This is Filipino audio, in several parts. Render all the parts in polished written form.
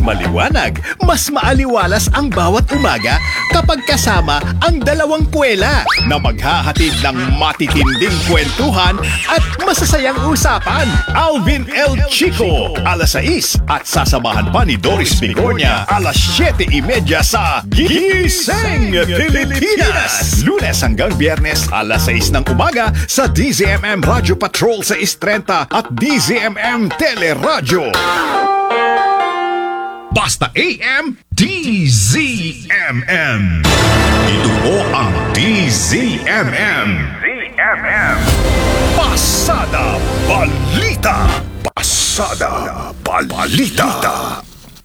Maliwanag, mas maaliwalas ang bawat umaga kapag kasama ang dalawang kwela na maghahatid ng matitinding kwentuhan at masasayang usapan. Alvin L. Chico, alas 6 at sasamahan pa ni Doris Bigornia alas 7:30 sa Gising Pilipinas. Lunes hanggang Biyernes alas 6 ng umaga sa DZMM Radio Patrol 630 at DZMM Teleradyo. Basta AM, DZMM. Ito po ang DZMM. Pasada Balita. Pasada Balita.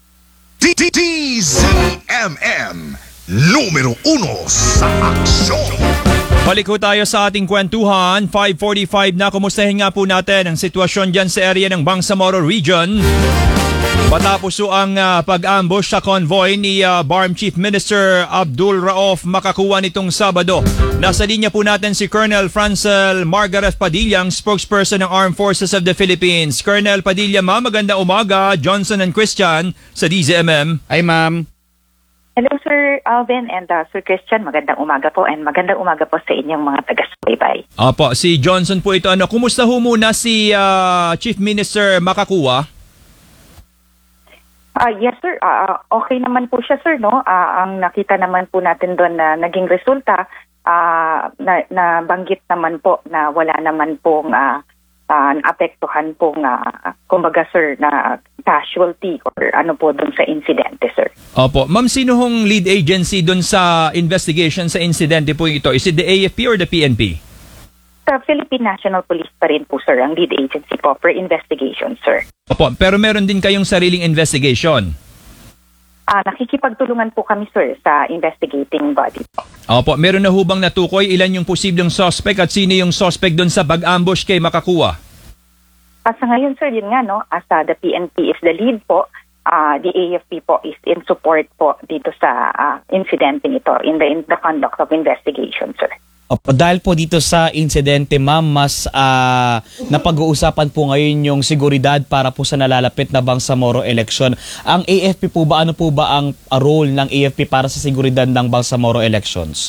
DZMM. Numero 1 sa aksyon. Balik ho tayo sa ating kwentuhan. 5:45 na. Kumustahin nga po natin ang sitwasyon dyan sa area ng Bangsamoro Region. Patapos ang pag-ambush sa convoy ni BARM Chief Minister Abdul Rauf Makakuwa nitong Sabado. Nasa linya po natin si Colonel Francel Margaret Padilla, spokesperson ng Armed Forces of the Philippines. Colonel Padilla, ma'am, magandang umaga. Johnson and Christian sa DZMM. Hi, ma'am. Hello, Sir Alvin and Sir Christian. Magandang umaga po and magandang umaga po sa inyong mga taga-subaybay. Opo, si Johnson po ito. Kumusta ho muna si Chief Minister Makakuwa? Yes, sir. Okay naman po siya, sir, no? Ang nakita naman po natin doon na naging resulta, na banggit naman po na wala naman pong naapektuhan pong, kumbaga, sir, na casualty or ano po doon sa insidente, sir. Opo. Ma'am, sino hong lead agency doon sa investigation sa insidente po ito? Is it the AFP or the PNP? Sa Philippine National Police pa rin po, sir, ang lead agency po for investigation, sir. Opo, pero meron din kayong sariling investigation? Nakikipagtulungan po kami, sir, sa investigating body po. Opo, meron na hubang natukoy ilan yung posibleng suspect at sino yung suspect doon sa pag-ambush kay Makakuwa? Sa ngayon, sir, yun nga, no? As the PNP is the lead po, the AFP po is in support po dito sa incidente nito in the conduct of investigation, sir. Opo, dahil po dito sa insidente, ma'am, mas napag-uusapan po ngayon yung seguridad para po sa nalalapit na Bangsamoro election. Ang AFP po ba, ano po ba ang role ng AFP para sa seguridad ng Bangsamoro elections?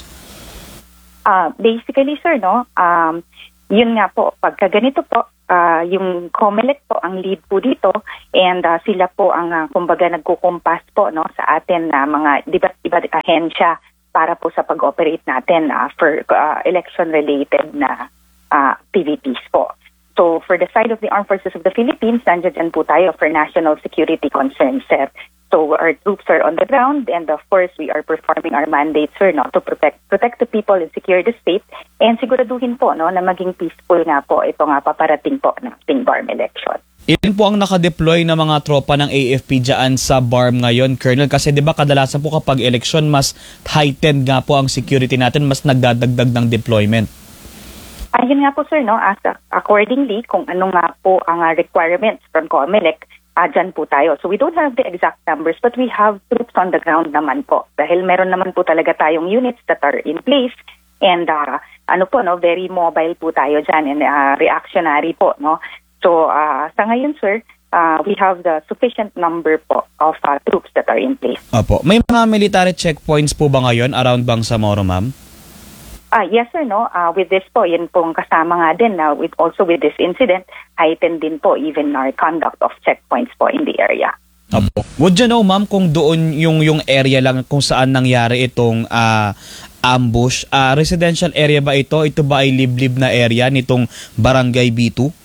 Basically, sir, no, yun nga po, pagka ganito po, yung COMELEC po ang lead po dito and sila po ang kumbaga nagkukumpas po, no, sa atin na mga iba't ahensya para po sa pag-operate natin for election-related na activities po. So, for the side of the Armed Forces of the Philippines, nandiyan po tayo for national security concerns, sir. So, our troops are on the ground and of course, we are performing our mandate, sir, no, to protect the people and secure the state and siguraduhin po, no, na maging peaceful nga po ito nga paparating po ng ating BARM election. Ilan po ang nakadeploy na mga tropa ng AFP dyan sa BARM ngayon, Colonel? Kasi di ba kadalasan po kapag election, mas heightened nga po ang security natin, mas nagdadagdag ng deployment. Ayun nga po, sir, no? Accordingly, kung ano nga po ang requirements from COMELEC, dyan po tayo. So we don't have the exact numbers, but we have troops on the ground naman po. Dahil meron naman po talaga tayong units that are in place and very mobile po tayo dyan and reactionary po, no? So, sa ngayon, sir, we have the sufficient number po of troops that are in place. Opo. May mga military checkpoints po ba ngayon around Bangsamoro, ma'am? Yes, sir, no. With this po, yun pong kasama nga din with this incident, heightened din po even our conduct of checkpoints po in the area. Opo. Would you know, ma'am, kung doon yung area lang kung saan nangyari itong ambush? Residential area ba ito? Ito ba ay liblib na area nitong Barangay B2?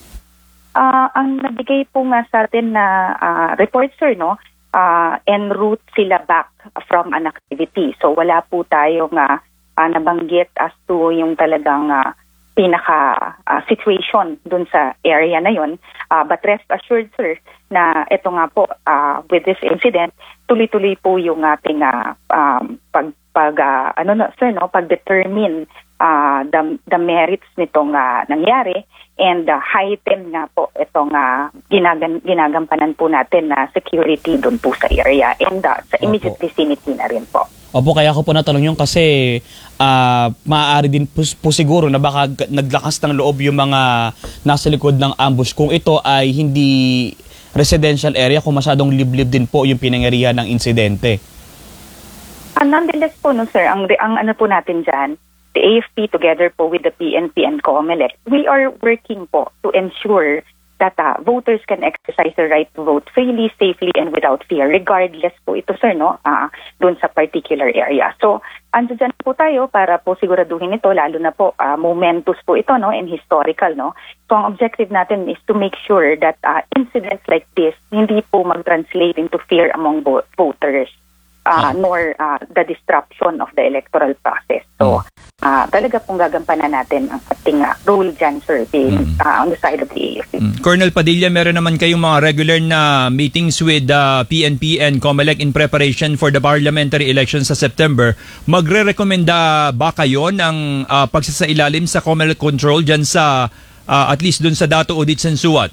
Ang nabigay po nga sa atin na report, sir, no, en route sila back from an activity. So wala po tayong nabanggit as to yung talagang pinaka-situation dun sa area na yon. But rest assured, sir, na ito nga po, with this incident, tuloy-tuloy po yung ating pag-determine the merits nitong nangyari and heighten nga po itong ginagampanan po natin na security doon po sa area and sa immediate vicinity na rin po. Opo, kaya ko po natanong yung kasi maaari din po siguro na baka naglakas ng loob yung mga nasa likod ng ambush kung ito ay hindi residential area kung masyadong liblib din po yung pinangyarihan ng insidente. Nonetheless po, no, sir, ang ano po natin dyan, the AFP together po with the PNP and COMELEC, we are working po to ensure that voters can exercise the right to vote freely, safely, and without fear, regardless po ito, sir, no, doon sa particular area. So, andyan po tayo para po siguraduhin ito, lalo na po momentous po ito, no, and historical, no. So, ang objective natin is to make sure that incidents like this hindi po mag-translate into fear among voters. Nor the disruption of the electoral process. So, talaga pong gagampanan natin ang ating role dyan, sir, on the side of the AFP. Colonel Padilla, meron naman kayong mga regular na meetings with PNP and COMELEC in preparation for the parliamentary elections sa September. Magre-rekomenda ba kayo ng pagsasailalim sa COMELEC control dyan sa, at least dun sa Dato Odit Sensuat?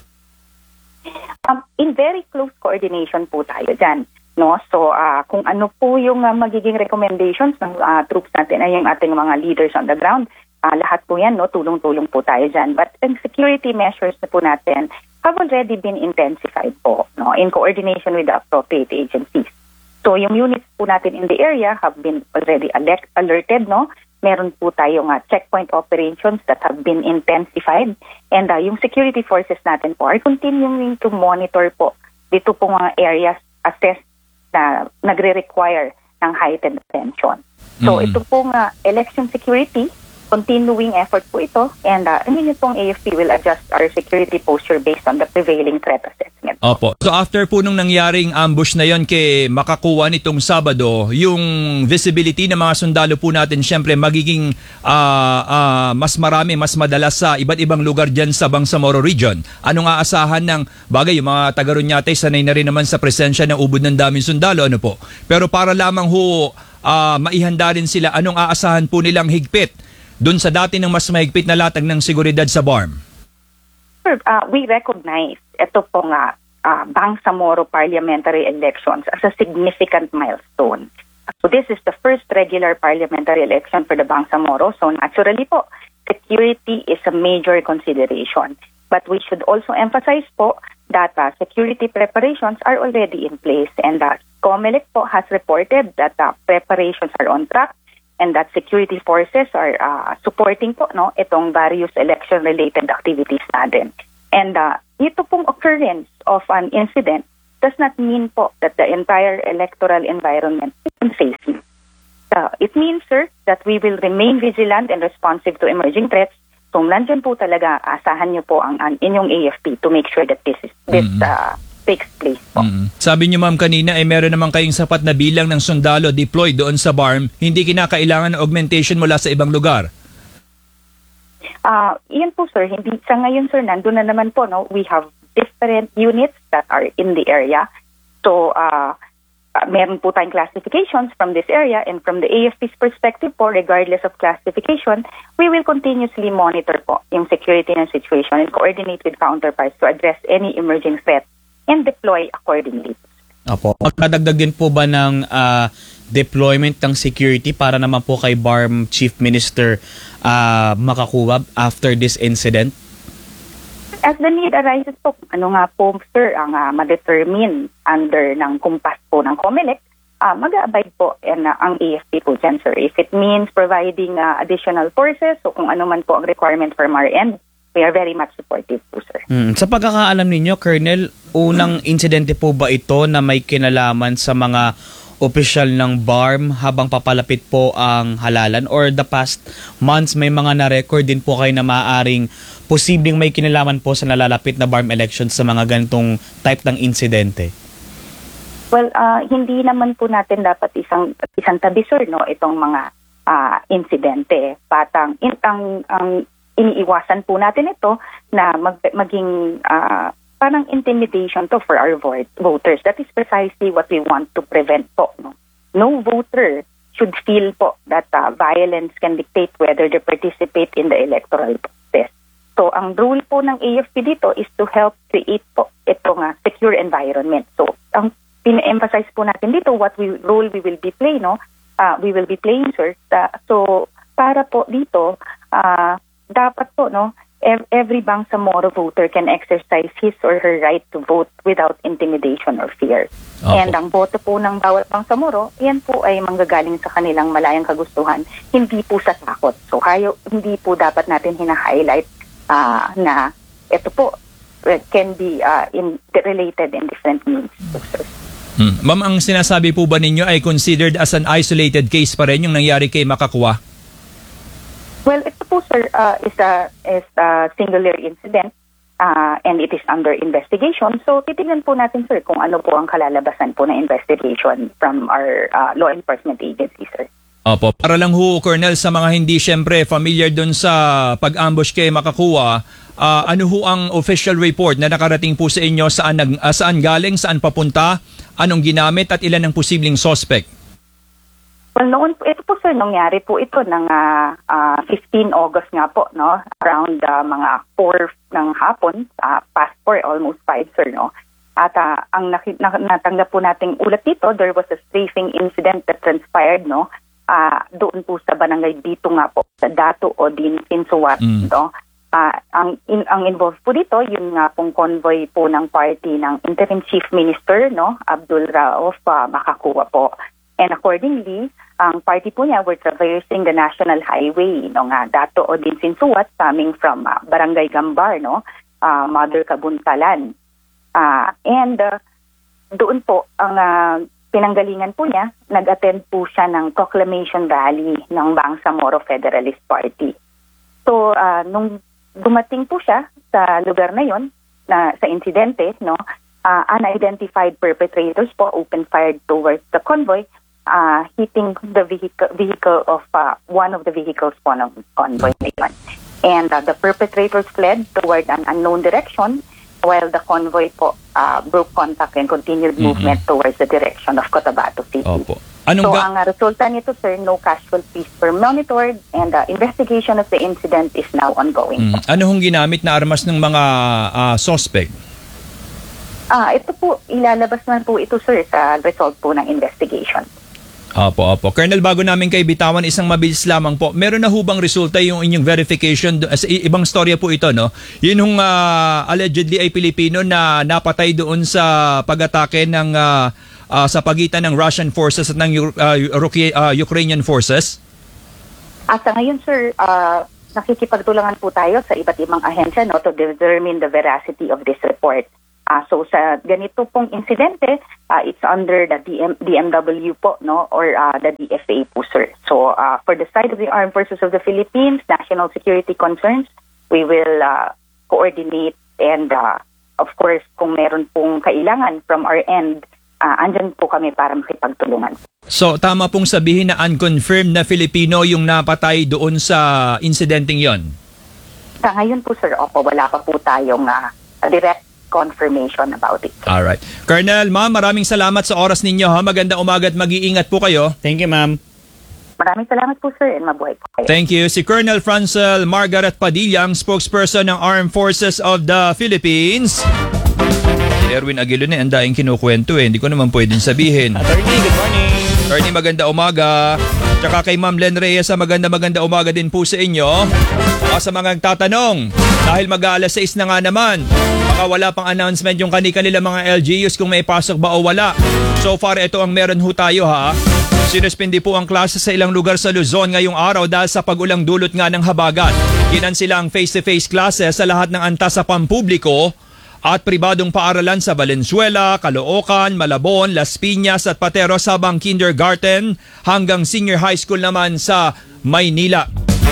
In very close coordination po tayo dyan. No, so kung ano po yung magiging recommendations ng troops natin ay yung ating mga leaders on the ground, lahat po yan, no, tulong-tulong po tayo dyan. But the security measures na po natin have already been intensified po, no, in coordination with the appropriate agencies. So yung units po natin in the area have been already alerted, no. Meron po tayong checkpoint operations that have been intensified, and yung security forces natin po are continuing to monitor po dito po mga areas assessed na nagre-require ng heightened attention. So ito pong election security, continuing effort po ito, and yun pong AFP will adjust our security posture based on the prevailing threat assessment. Opo. So after po nung nangyaring ambush na yon kay Makakuwa nitong Sabado, yung visibility ng mga sundalo po natin syempre magiging mas marami, mas madalas sa iba't ibang lugar dyan sa Bangsamoro Region. Anong aasahan ng bagay, yung mga taga-Ruñate sanay na rin naman sa presensya ng ubod ng daming sundalo, ano po? Pero para lamang maihanda rin sila, anong aasahan po nilang higpit doon sa dati ng mas mahigpit na latag ng seguridad sa BARM? We recognize ito po nga Bangsamoro parliamentary elections as a significant milestone. So this is the first regular parliamentary election for the Bangsamoro. So naturally po, security is a major consideration. But we should also emphasize po that security preparations are already in place, and COMELEC po has reported that preparations are on track and that security forces are supporting po, no, itong various election-related activities natin. And ito pong occurrence of an incident does not mean po that the entire electoral environment is unsafe. It means, sir, that we will remain vigilant and responsive to emerging threats. So nandyan po talaga, asahan niyo po ang inyong AFP to make sure that this takes place po. Sabi niyo, ma'am, kanina ay meron naman kayong sapat na bilang ng sundalo deployed doon sa BARM, hindi kinakailangan ng augmentation mula sa ibang lugar. Iyan po, sir, hindi sa ngayon, sir, nandun na naman po, no, we have different units that are in the area. So meron po tayong classifications from this area, and from the AFP's perspective po, regardless of classification, we will continuously monitor po yung security ng situation and coordinate with counterparts to address any emerging threat and deploy accordingly. Opo. Magdadagdag din po ba ng deployment ng security para naman po kay BARM Chief Minister Makakuwa after this incident? As the need arises po, ano nga po, sir, ang ma-determine under ng kumpas po ng COMELEC, mag-abide po ang AFP po dyan, sir. If it means providing additional forces o kung ano man po ang requirement from our end, we are very much supportive po, sir. Sa pagkakaalam ninyo, Colonel, unang insidente po ba ito na may kinalaman sa mga opisyal ng BARM habang papalapit po ang halalan, or the past months may mga na-record din po kayo na maaaring posibleng may kinalaman po sa nalalapit na BARM elections sa mga ganitong type ng insidente? Well, hindi naman po natin dapat isang tabi, sir, no, itong mga insidente. Patang ang iniiwasan po natin ito na maging parang intimidation to for our voters. That is precisely what we want to prevent po. No voter should feel po that violence can dictate whether they participate in the electoral process. So ang role po ng AFP dito is to help create po itong secure environment. So ang pina-emphasize po natin dito what role we will be playing, no? We will be playing, sir. So para po dito dapat po, no, every Bangsamoro voter can exercise his or her right to vote without intimidation or fear. Opo. And ang boto po ng bawat Bangsamoro, yan po ay manggagaling sa kanilang malayang kagustuhan, hindi po sa takot. So hindi po dapat natin hina-highlight na ito po can be related in different means. Ma'am, ang sinasabi po ba ninyo ay considered as an isolated case pa rin yung nangyari kay Makakwa? Well, ito po, sir, is a singular incident and it is under investigation. So, titignan po natin, sir, kung ano po ang kalalabasan po na investigation from our law enforcement agency, sir. Opo. Para lang ho, Colonel, sa mga hindi syempre familiar dun sa pag-ambush kay Makakwa, ano ho ang official report na nakarating po sa inyo, saan galing, saan papunta, anong ginamit at ilan ang posibleng suspect? Well, ito po, sir, nangyari po ito ng 15 August nga po, no? Around mga 4 ng hapon, past 4, almost 5, sir, no? At ang natanggap po nating ulat dito, there was a strafing incident that transpired, no? Doon po sa barangay dito nga po, sa Dato Odin Pinsuwat, no? Ang involved po dito, yung nga pong convoy po ng party ng Interim Chief Minister, no? Abdul Rauf Makakwa po. And accordingly, ang party po niya were traversing the national highway, no, nga Dato Odin Pinsuwat, coming from Barangay Gambar, no, Mother Kabuntalan. And doon po, ang pinanggalingan po niya, nag-attend po siya ng proclamation rally ng Bangsamoro Federalist Party. So, nung dumating po siya sa lugar na yon, sa insidente, no, unidentified perpetrators po open fired towards the convoy, hitting the vehicle of one of the vehicles po ng convoy na yun. And the perpetrators fled toward an unknown direction while the convoy po broke contact and continued movement towards the direction of Cotabato City. Opo. So ang resulta nito, sir, no casualties were monitored and the investigation of the incident is now ongoing. Ano hong ginamit na armas ng mga suspect? Ito po, ilalabas naman po ito, sir, sa result po ng investigation. Opo. Colonel, bago namin kay bitawan, isang mabilis lamang po. Meron na hubang resulta yung inyong verification? Ibang storya po ito, no? Yun hong allegedly ay Pilipino na napatay doon sa pag-atake ng sa pagitan ng Russian forces at ng Ukrainian forces? Sa ngayon, sir, nakikipagtulangan po tayo sa iba't ibang ahensya, no, to determine the veracity of this report. So sa ganito pong insidente, it's under the DMW po, no, or the DFA po, sir. So for the side of the Armed Forces of the Philippines, national security concerns, we will coordinate and of course, kung meron pong kailangan from our end, andyan po kami para makipagtulungan. So tama pong sabihin na unconfirmed na Filipino yung napatay doon sa insidenteng yon? Sa ngayon po, sir, opo, wala pa po tayong direct confirmation about it. Alright. Colonel, ma'am, maraming salamat sa oras ninyo. Magandang umaga at mag-iingat po kayo. Thank you, ma'am. Maraming salamat po, sir, and mabuhay po kayo. Thank you. Si Colonel Francel Margaret Padilla, ang spokesperson ng Armed Forces of the Philippines. Si Erwin Aguilone, ang daing kinukwento Hindi ko naman pwedeng sabihin. Attorney, good morning. Attorney, maganda umaga. Tsaka kay Ma'am Len Reyes, maganda umaga din po sa inyo. Sa mga nagtatanong, dahil mag-aalas 6 na nga naman, baka wala pang announcement yung kanila mga LGUs kung may pasok ba o wala. So far, ito ang meron ho tayo ha. Sinuspindi po ang klase sa ilang lugar sa Luzon ngayong araw dahil sa pag-ulang dulot nga ng habagat. Kinansilang face-to-face classes sa lahat ng antas sa pampubliko at pribadong paaralan sa Valenzuela, Caloocan, Malabon, Las Piñas at Pateros habang kindergarten hanggang senior high school naman sa Maynila.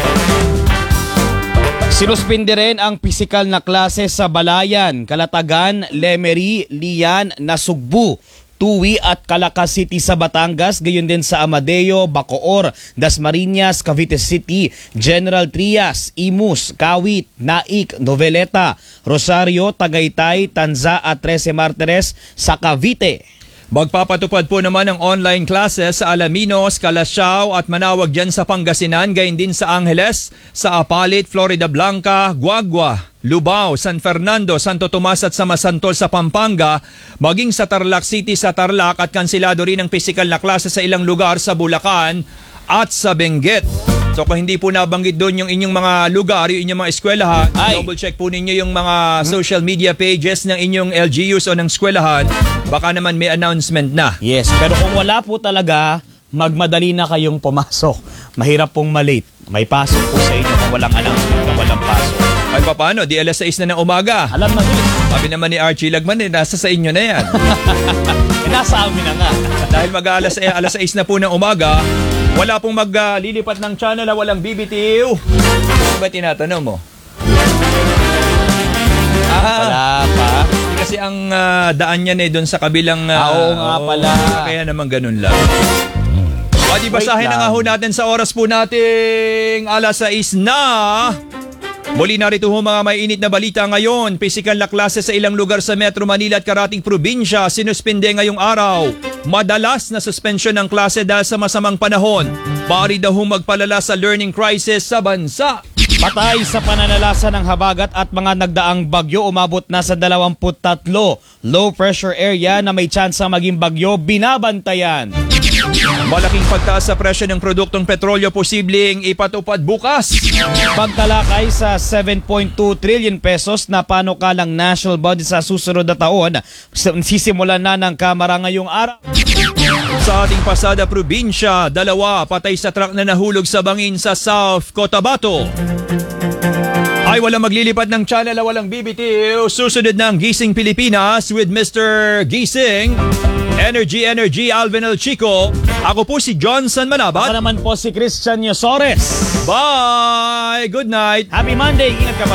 Sinuspindi rin ang pisikal na klase sa Balayan, Calatagan, Lemery, Lian, Nasugbu, Tuwi at Calacas City sa Batangas, gayon din sa Amadeo, Bacoor, Dasmariñas, Cavite City, General Trias, Imus, Kawit, Naik, Noveleta, Rosario, Tagaytay, Tanza at 13 Martires sa Cavite. Magpapatupad po naman ang online classes sa Alaminos, Calasiao at Manawag dyan sa Pangasinan, gayon din sa Angeles, sa Apalit, Florida Blanca, Guagua, Lubao, San Fernando, Santo Tomas at Samasantol sa Pampanga, maging sa Tarlac City sa Tarlac at kansilado rin ang pisikal na klase sa ilang lugar sa Bulacan at sa Benguet. So kung hindi po nabanggit doon yung inyong mga lugar, yung inyong mga eskwelahan, Ay. double check po ninyo yung mga social media pages ng inyong LGUs o ng eskwelahan. Baka naman may announcement na. Yes, pero kung wala po talaga, magmadali na kayong pumasok. Mahirap pong malate. May pasok po sa inyo kung walang announcement na walang pasok. Ay paano, di alas 6 na ng umaga. Alam na din. Sabi naman ni Archie Lagman, nasa sa inyo na yan. Nasa amin na nga. Dahil alas 6 na po ng umaga, wala pong maglilipat ng channel na walang BBTU. Ano ba tinatanong mo? Wala pa. Kasi ang daan niyan doon sa kabilang... Oo nga pala. Kaya naman ganun lang. O di basahin Wait na nga lang. ho natin sa oras po nating alas 6 na. Muli narito ho mga may init na balita ngayon. Pisikal na klase sa ilang lugar sa Metro Manila at karating probinsya sinuspinde ngayong araw. Madalas na suspensyon ng klase dahil sa masamang panahon. Pari daw hong magpalala sa learning crisis sa bansa. Patay sa pananalasa ng habagat at mga nagdaang bagyo, umabot na sa 23 low pressure area na may tsansa maging bagyo, binabantayan. Malaking pagtaas sa presyo ng produktong petrolyo posibleng ipatupad bukas. Pagtalakay sa 7.2 trillion pesos na panukalang national budget sa susunod na taon, sisimulan na ng Kamara ngayong araw. Sa ating pasada probinsya, 2 patay sa truck na nahulog sa bangin sa South Cotabato. Ay walang maglilipat ng channel na walang BBTU. Susunod ng Gising Pilipinas with Mr. Gising. Energy, Alvin El Chico. Ako po si Johnson Ako Manabat. naman po si Christian Yosores. Bye! Good night! Happy Monday! Ingat ka